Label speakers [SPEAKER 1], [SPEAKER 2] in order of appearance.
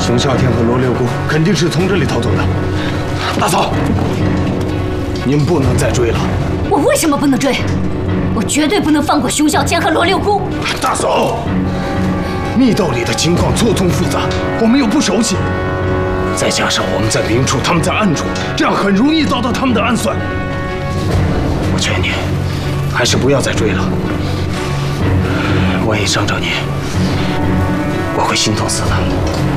[SPEAKER 1] 熊啸天和罗六姑肯定是从这里逃走的。大嫂，您不能再追了。
[SPEAKER 2] 我为什么不能追？我绝对不能放过熊啸天和罗六姑。
[SPEAKER 1] 大嫂，密道里的情况错综复杂，我们又不熟悉，再加上我们在明处，他们在暗处，这样很容易遭到他们的暗算。我劝你，还是不要再追了。万一伤着你，我会心疼死的。